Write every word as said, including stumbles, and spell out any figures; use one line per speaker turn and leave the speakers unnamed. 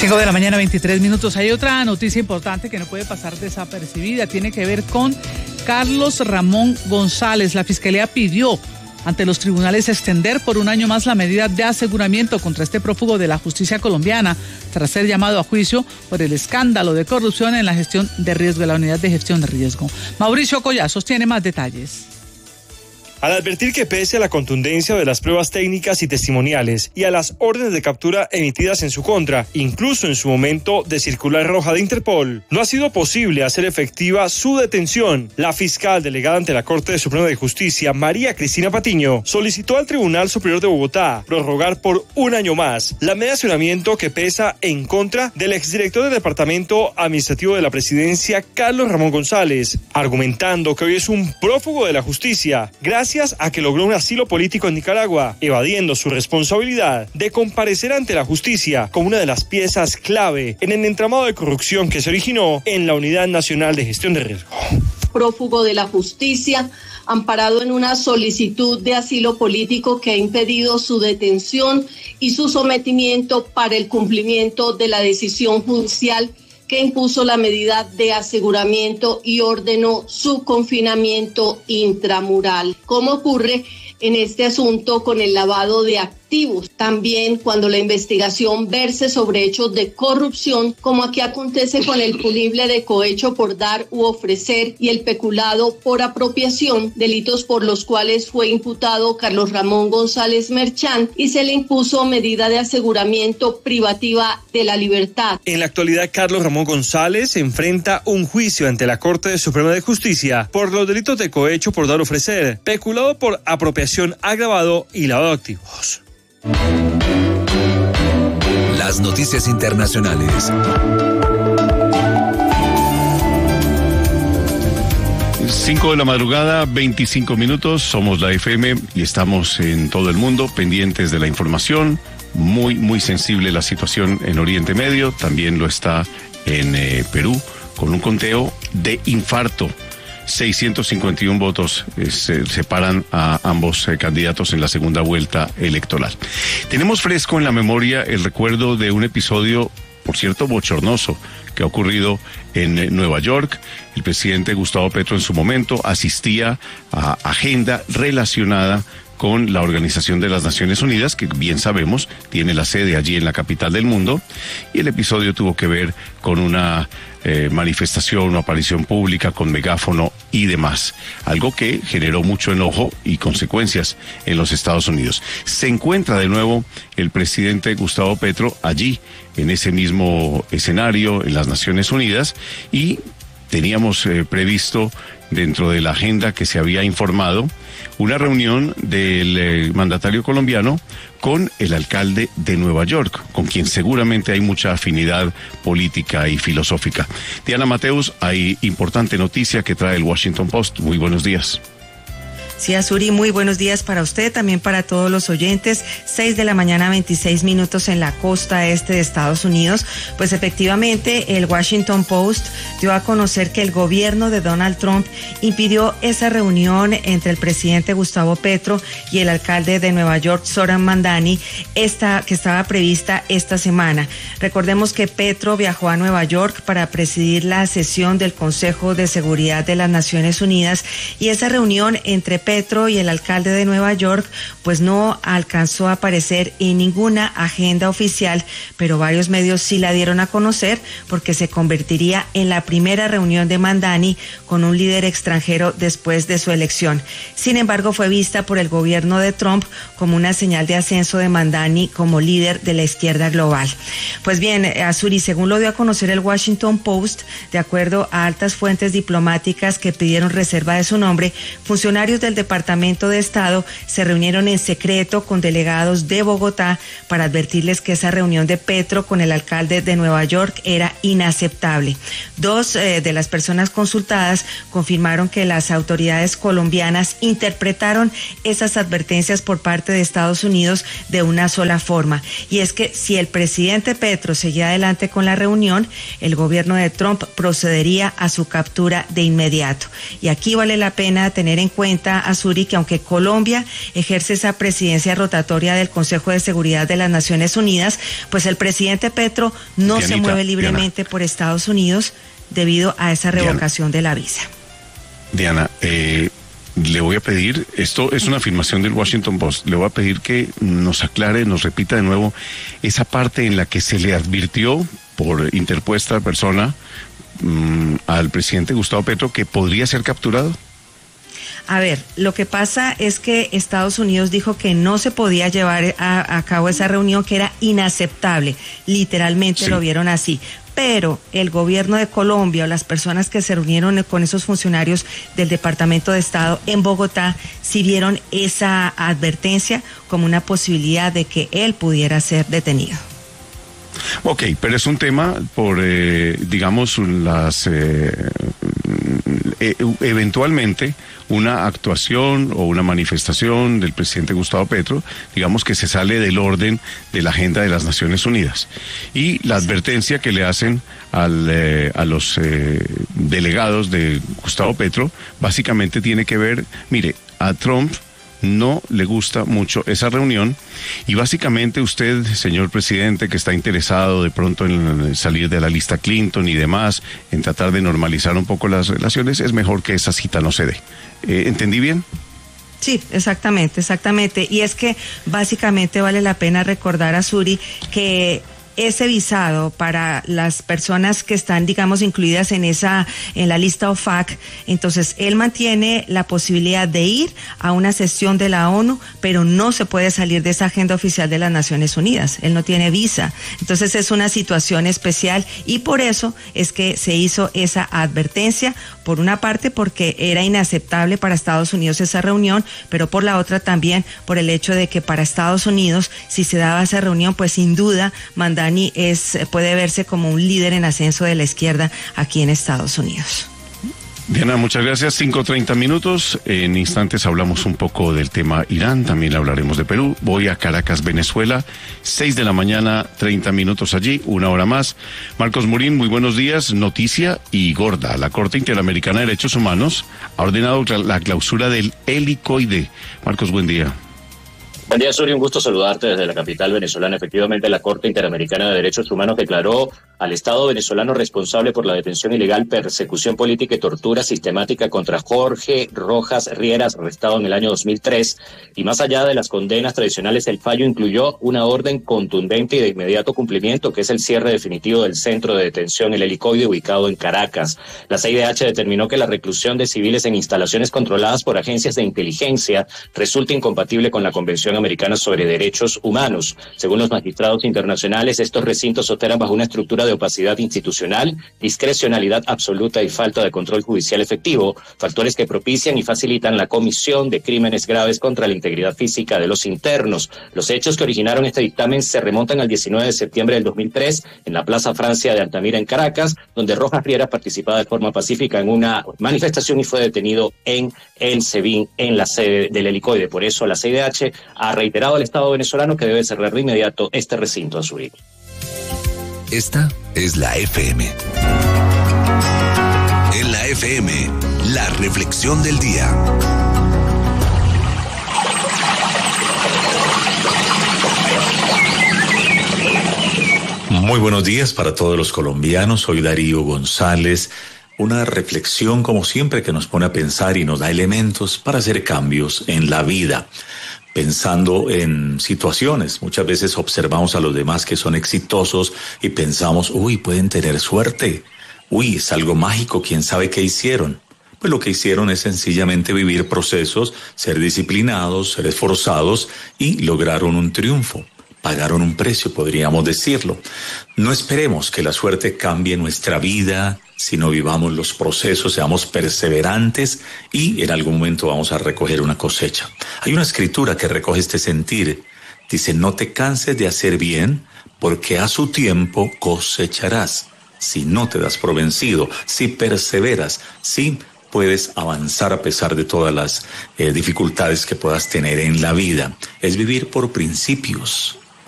cinco de la mañana, veintitrés minutos. Hay otra noticia importante que no puede pasar desapercibida. Tiene que ver con Carlos Ramón González. La Fiscalía pidió ante los tribunales extender por un año más la medida de aseguramiento contra este prófugo de la justicia colombiana tras ser llamado a juicio por el escándalo de corrupción en la gestión de riesgo de la unidad de gestión de riesgo. Mauricio Collazos tiene más detalles.
Al advertir que pese a la contundencia de las pruebas técnicas y testimoniales y a las órdenes de captura emitidas en su contra, incluso en su momento de circular roja de Interpol, no ha sido posible hacer efectiva su detención, la fiscal delegada ante la Corte Suprema de Justicia, María Cristina Patiño, solicitó al Tribunal Superior de Bogotá prorrogar por un año más la medida de aseguramiento que pesa en contra del exdirector del Departamento Administrativo de la Presidencia, Carlos Ramón González, argumentando que hoy es un prófugo de la justicia, gracias Gracias a que logró un asilo político en Nicaragua, evadiendo su responsabilidad de comparecer ante la justicia como una de las piezas clave en el entramado de corrupción que se originó en la Unidad Nacional de Gestión de Riesgo.
Prófugo de la justicia, amparado en una solicitud de asilo político que ha impedido su detención y su sometimiento para el cumplimiento de la decisión judicial que impuso la medida de aseguramiento y ordenó su confinamiento intramural. ¿Cómo ocurre en este asunto con el lavado de activos? También cuando la investigación verse sobre hechos de corrupción, como aquí acontece con el punible de cohecho por dar u ofrecer y el peculado por apropiación, delitos por los cuales fue imputado Carlos Ramón González Merchán y se le impuso medida de aseguramiento privativa de la libertad.
En la actualidad, Carlos Ramón González enfrenta un juicio ante la Corte Suprema de Justicia por los delitos de cohecho por dar o ofrecer, peculado por apropiación agravado y lavado de activos.
Las noticias internacionales.
cinco de la madrugada, veinticinco minutos, somos la F M y estamos en todo el mundo pendientes de la información. Muy, muy sensible la situación en Oriente Medio, también lo está en eh, Perú, con un conteo de infarto. seiscientos cincuenta y uno votos eh, se separan a ambos eh, candidatos en la segunda vuelta electoral. Tenemos fresco en la memoria el recuerdo de un episodio, por cierto, bochornoso, que ha ocurrido en eh, Nueva York. El presidente Gustavo Petro en su momento asistía a agenda relacionada con la Organización de las Naciones Unidas, que bien sabemos tiene la sede allí en la capital del mundo, y el episodio tuvo que ver con una eh, manifestación o aparición pública con megáfono y demás, algo que generó mucho enojo y consecuencias en los Estados Unidos. Se encuentra de nuevo el presidente Gustavo Petro allí, en ese mismo escenario, en las Naciones Unidas, y teníamos eh, previsto dentro de la agenda que se había informado una reunión del eh, mandatario colombiano con el alcalde de Nueva York, con quien seguramente hay mucha afinidad política y filosófica. Diana Mateus, hay importante noticia que trae el Washington Post. Muy buenos días.
Sí, Azuri, muy buenos días para usted, también para todos los oyentes. Seis de la mañana, veintiséis minutos en la costa este de Estados Unidos. Pues efectivamente, el Washington Post dio a conocer que el gobierno de Donald Trump impidió esa reunión entre el presidente Gustavo Petro y el alcalde de Nueva York, Zohran Mamdani, esta, que estaba prevista esta semana. Recordemos que Petro viajó a Nueva York para presidir la sesión del Consejo de Seguridad de las Naciones Unidas, y esa reunión entre Petro y el alcalde de Nueva York pues no alcanzó a aparecer en ninguna agenda oficial, pero varios medios sí la dieron a conocer porque se convertiría en la primera reunión de Mamdani con un líder extranjero después de su elección. Sin embargo, fue vista por el gobierno de Trump como una señal de ascenso de Mamdani como líder de la izquierda global. Pues bien, Azuri, según lo dio a conocer el Washington Post, de acuerdo a altas fuentes diplomáticas que pidieron reserva de su nombre, funcionarios del Departamento de Estado se reunieron en secreto con delegados de Bogotá para advertirles que esa reunión de Petro con el alcalde de Nueva York era inaceptable. Dos eh, de las personas consultadas confirmaron que las autoridades colombianas interpretaron esas advertencias por parte de Estados Unidos de una sola forma, y es que si el presidente Petro seguía adelante con la reunión, el gobierno de Trump procedería a su captura de inmediato. Y aquí vale la pena tener en cuenta, Azuri que aunque Colombia ejerce esa presidencia rotatoria del Consejo de Seguridad de las Naciones Unidas, pues el presidente Petro no
Dianita,
se mueve libremente
Diana.
por Estados Unidos debido a esa revocación Diana. de la visa.
Diana, eh, le voy a pedir, esto es una afirmación del Washington Post, le voy a pedir que nos aclare, nos repita de nuevo esa parte en la que se le advirtió por interpuesta persona mmm, al presidente Gustavo Petro que podría ser capturado.
A ver, lo que pasa es que Estados Unidos dijo que no se podía llevar a, a cabo esa reunión, que era inaceptable, literalmente sí. Lo vieron así. Pero el gobierno de Colombia o las personas que se reunieron con esos funcionarios del Departamento de Estado en Bogotá sí vieron esa advertencia como una posibilidad de que él pudiera ser detenido.
Ok, pero es un tema por, eh, digamos, las eh, eh, eventualmente una actuación o una manifestación del presidente Gustavo Petro, digamos que se sale del orden de la agenda de las Naciones Unidas. Y la advertencia que le hacen al, eh, a los eh, delegados de Gustavo Petro, básicamente tiene que ver, mire, a Trump no le gusta mucho esa reunión y básicamente usted, señor presidente, que está interesado de pronto en salir de la lista Clinton y demás, en tratar de normalizar un poco las relaciones, es mejor que esa cita no se dé. Eh, ¿Entendí bien?
Sí, exactamente, exactamente. Y es que básicamente vale la pena recordar a Suri que ese visado para las personas que están, digamos, incluidas en esa, en la lista O F A C, entonces él mantiene la posibilidad de ir a una sesión de la ONU, pero no se puede salir de esa agenda oficial de las Naciones Unidas. Él no tiene visa. Entonces es una situación especial y por eso es que se hizo esa advertencia, por una parte porque era inaceptable para Estados Unidos esa reunión, pero por la otra también por el hecho de que para Estados Unidos, si se daba esa reunión, pues sin duda Mandani es, puede verse como un líder en ascenso de la izquierda aquí en Estados Unidos.
Diana, muchas gracias. cinco treinta minutos. En instantes hablamos un poco del tema Irán, también hablaremos de Perú. Voy a Caracas, Venezuela. seis de la mañana, treinta minutos allí, una hora más. Marcos Murín, muy buenos días. Noticia y gorda. La Corte Interamericana de Derechos Humanos ha ordenado la clausura del helicoide. Marcos, buen día.
Buen día, Suri, un gusto saludarte desde la capital venezolana. Efectivamente, la Corte Interamericana de Derechos Humanos declaró al Estado venezolano responsable por la detención ilegal, persecución política y tortura sistemática contra Jorge Rojas Rieras, arrestado en el año dos mil tres. Y más allá de las condenas tradicionales, el fallo incluyó una orden contundente y de inmediato cumplimiento, que es el cierre definitivo del centro de detención, el helicoide, ubicado en Caracas. La C I D H determinó que la reclusión de civiles en instalaciones controladas por agencias de inteligencia resulta incompatible con la Convención Americana sobre Derechos Humanos. Según los magistrados internacionales, estos recintos operan bajo una estructura de opacidad institucional, discrecionalidad absoluta y falta de control judicial efectivo, factores que propician y facilitan la comisión de crímenes graves contra la integridad física de los internos. Los hechos que originaron este dictamen se remontan al diecinueve de septiembre del dos mil tres en la Plaza Francia de Altamira, en Caracas, donde Rojas Rieras participaba de forma pacífica en una manifestación y fue detenido en el SEBIN, en la sede del helicoide. Por eso la C I D H ha reiterado al Estado venezolano que debe cerrar de inmediato este recinto a Zurich.
Esta es la F M. En la F M, la reflexión del día.
Muy buenos días para todos los colombianos. Soy Darío González. Una reflexión, como siempre, que nos pone a pensar y nos da elementos para hacer cambios en la vida. Pensando en situaciones, muchas veces observamos a los demás que son exitosos y pensamos, uy, pueden tener suerte, uy, es algo mágico, quién sabe qué hicieron. Pues lo que hicieron es sencillamente vivir procesos, ser disciplinados, ser esforzados y lograron un triunfo. Pagaron un precio, podríamos decirlo. No esperemos que la suerte cambie nuestra vida, sino vivamos los procesos, seamos perseverantes y en algún momento vamos a recoger una cosecha. Hay una escritura que recoge este sentir. Dice, no te canses de hacer bien, porque a su tiempo cosecharás. Si no te das por vencido, si perseveras, si puedes avanzar a pesar de todas las eh, dificultades que puedas tener en la vida. Es vivir por principios.